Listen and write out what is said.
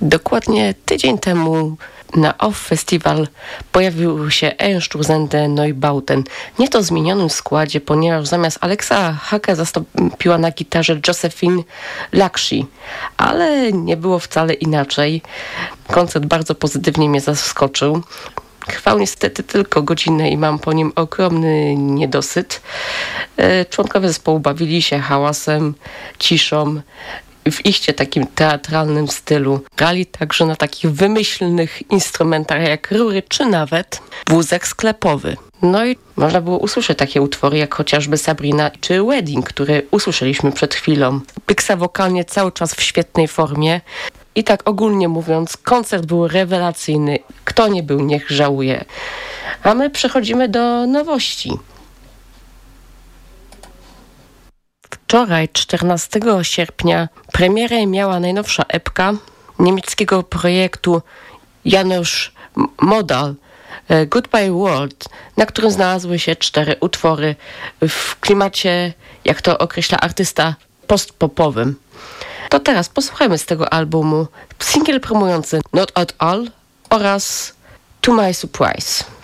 Dokładnie tydzień temu na Off Festival pojawił się Einstürzen der Neubauten. Nie to w zmienionym składzie, ponieważ zamiast Alexa Hacke zastąpiła na gitarze Josephine Lakshi. Ale nie było wcale inaczej. Koncert bardzo pozytywnie mnie zaskoczył. Trwał niestety tylko godzinę i mam po nim ogromny niedosyt. Członkowie zespołu bawili się hałasem, ciszą, w iście takim teatralnym stylu. Grali także na takich wymyślnych instrumentach jak rury czy nawet wózek sklepowy. No i można było usłyszeć takie utwory jak chociażby Sabrina czy Wedding, które usłyszeliśmy przed chwilą. Pyksa wokalnie cały czas w świetnej formie. I tak ogólnie mówiąc, koncert był rewelacyjny. Kto nie był, niech żałuje. A my przechodzimy do nowości. Wczoraj, 14 sierpnia, premierę miała najnowsza epka niemieckiego projektu Janusz Modal Goodbye World, na którym znalazły się 4 utwory w klimacie, jak to określa artysta, postpopowym. To teraz posłuchajmy z tego albumu singiel promujący Not at All oraz To My Surprise.